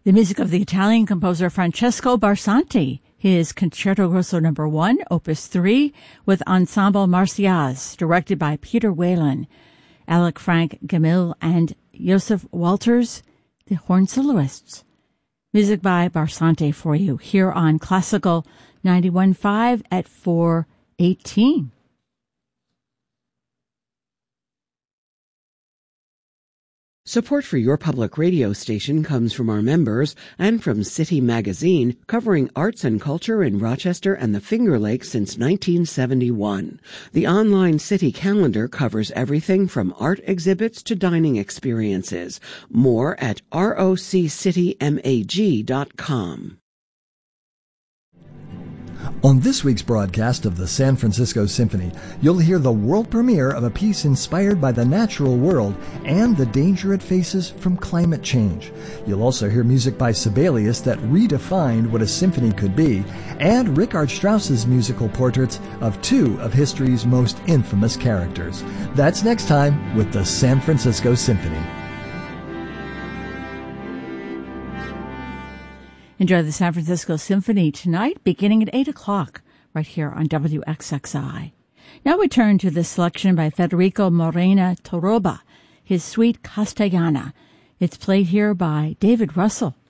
The music of the Italian composer Francesco Barsanti, his Concerto Grosso No. 1, Opus 3, with Ensemble Marsyas, directed by Peter Whalen, Alec Frank Gamil, and Joseph Walters, the horn soloists. Music by Barsanti for you here on Classical 91.5 at 4:18. Support for your public radio station comes from our members and from City Magazine, covering arts and culture in Rochester and the Finger Lakes since 1971. The online City calendar covers everything from art exhibits to dining experiences. More at roccitymag.com. On this week's broadcast of the San Francisco Symphony, you'll hear the world premiere of a piece inspired by the natural world and the danger it faces from climate change. You'll also hear music by Sibelius that redefined what a symphony could be, and Richard Strauss's musical portraits of two of history's most infamous characters. That's next time with the San Francisco Symphony. Enjoy the San Francisco Symphony tonight, beginning at 8 o'clock, right here on WXXI. Now we turn to the selection by Federico Morena Toroba, his Suite Castellana. It's played here by David Russell.